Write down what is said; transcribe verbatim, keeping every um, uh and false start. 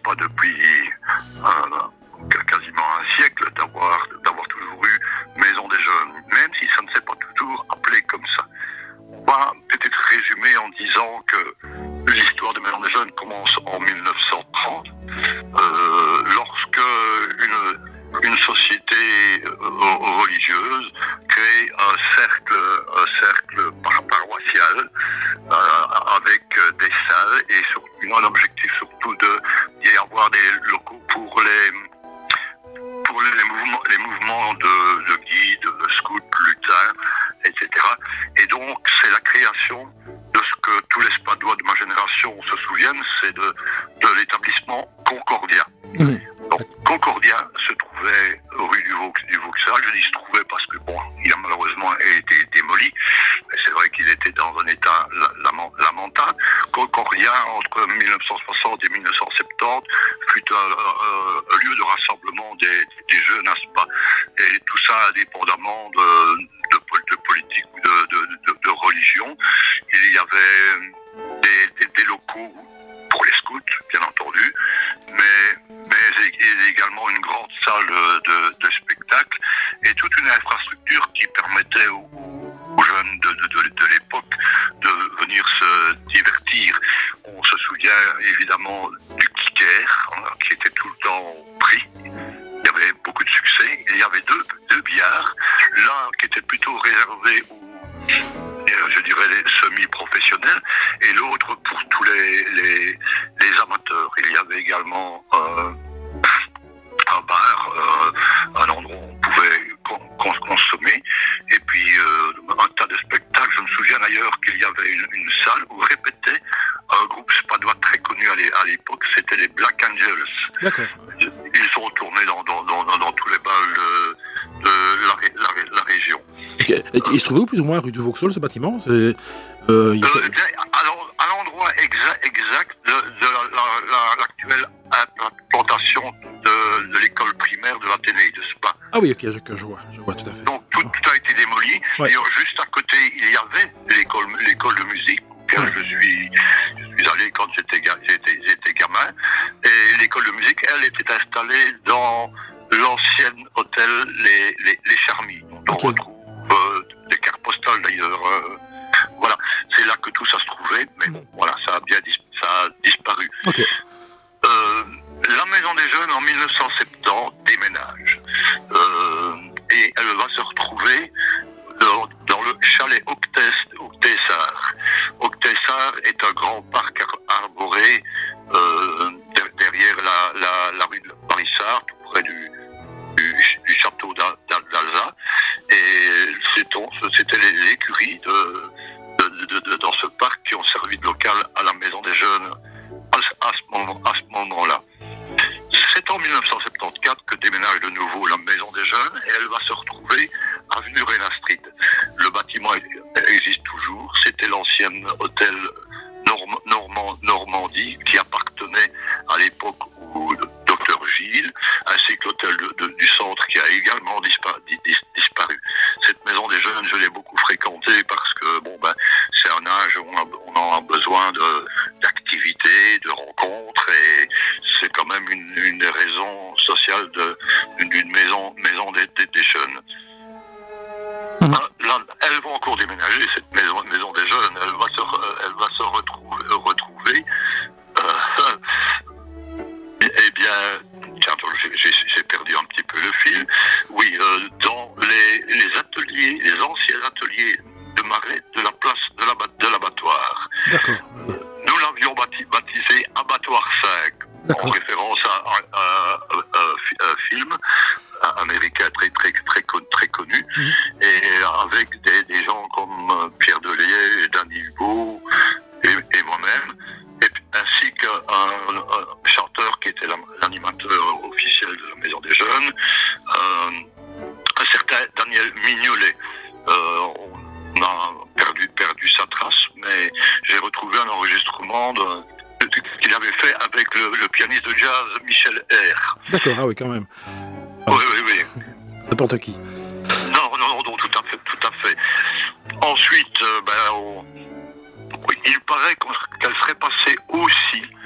pas, depuis euh, quasiment un siècle, d'avoir, d'avoir toujours eu Maison des Jeunes, même si ça ne s'est pas toujours appelé comme ça. On va peut-être résumer en disant que l'histoire de Maison des Jeunes commence en mille neuf cent trente, euh, lorsque une, une société euh, religieuse crée un cercle, un cercle par- paroissial euh, avec des salles et surtout, un objectif surtout de d'y avoir des locaux pour les pour les mouvements, les mouvements de, de guides, de scouts, lutins, et cetera. Et donc, c'est la création de ce que tous les Spadois de ma génération se souviennent, c'est de, de l'établissement Concordia. Mmh. Donc, Concordia se trouvait rue du, Vaux, du Vauxhall. Je dis se trouvait parce que, bon, il a malheureusement été démoli. Mais c'est vrai qu'il était dans un état lamentable. Concordia, entre mille neuf cent soixante et mille neuf cent soixante-dix, fut un, un, un lieu de rassemblement des, des jeunes à Spa. Et tout ça indépendamment de, de, de politique ou de, de, de, de religion. Il y avait des, des, des locaux pour les scouts, bien entendu, mais, mais également une grande salle de, de spectacle et toute une infrastructure qui permettait aux, aux jeunes de, de, de, de l'époque de venir se divertir. On se souvient évidemment du Kicker, hein, qui était tout le temps pris. Il y avait beaucoup de succès. Il y avait deux, deux billards, l'un qui était plutôt réservé aux je dirais les semi-professionnels, et l'autre pour tous les, les, les amateurs. Il y avait également euh, un bar, euh, un endroit où on pouvait con- consommer, et puis euh, un tas de spectacles. Je me souviens d'ailleurs qu'il y avait une, une salle où répétait un groupe spadois très connu à l'époque, c'était les Black Angels. D'accord. Ils sont retournés dans, dans, dans, dans tous les bals de, de la, la, la région. Okay. Il se trouvait où plus ou moins rue du Vauxhall, ce bâtiment? C'est, euh, il... euh, bien, alors, à l'endroit exact, exact de, de la, la, la, l'actuelle implantation de, de l'école primaire de l'Athénée de Spa. Ah oui, ok, je, je vois, je vois tout à fait. Donc tout, tout a été démoli. Ouais. Et juste à côté, il y avait l'école, l'école de musique auquel ouais. je suis, je suis allé quand j'étais, j'étais, j'étais gamin. Et l'école de musique, elle était installée dans l'ancien hôtel Les, les, les Charmilles. Donc okay. On retrouve euh, des cartes postales d'ailleurs. Euh, voilà, c'est là que tout ça se trouvait. Mais bon, voilà, ça a bien dis- ça a disparu. Okay. Euh, la Maison des Jeunes en mille neuf cent soixante-dix déménage euh, et elle va se retrouver dans, dans le chalet Octessart. Octessart est un grand parc arboré euh, derrière la, la, la rue de Barissart, tout près du, du, du château d'Alsace, et c'était l'écurie de, de, de, de, dans ce parc qui ont servi de local à la Maison des Jeunes à ce, moment, à ce moment-là. C'est en mille neuf cent soixante-quatorze que déménage de nouveau la Maison des Jeunes et elle va se retrouver avenue Reina-Street. Le bâtiment existe toujours, c'était l'ancien hôtel Norm- Normand- Normandie qui appartenait à l'époque au docteur Gilles, ainsi que l'hôtel de, de, du centre qui a également dispa- dis- disparu. Cette Maison des Jeunes, je l'ai beaucoup fréquentée parce que bon ben c'est un âge où on a, on a besoin de, d'activités, de rencontres, et c'est quand même une, une des raisons sociales de, d'une maison, maison des, des, des jeunes. Mmh. Là, elles vont encore déménager, cette maison, maison des jeunes, elle va se, elle va se retrouver, retrouver euh, eh bien, tiens, j'ai, j'ai perdu un petit peu le fil. Oui, euh, dans les, les ateliers, les anciens ateliers de Marais, de la place de, la, de l'abattoir. D'accord. Nous l'avions baptisé Abattoir cinq, D'accord. En référence à un, un, un, un film américain très très très, très connu, mmh. et avec des, des gens comme Pierre Delayet, Danny Hugo et, et moi-même, et, ainsi qu'un un chanteur qui était l'animateur officiel de la Maison des Jeunes, euh, un certain Daniel Mignolet. Euh, on a perdu, perdu sa trace, mais j'ai retrouvé un enregistrement de, qu'il avait fait avec le, le pianiste de jazz Michel R. D'accord, ah oui, quand même. Ah. Oui, oui, oui. N'importe qui. Non, non, non, tout à fait, tout à fait. Ensuite, euh, ben, on... oui, il paraît qu'elle serait passée aussi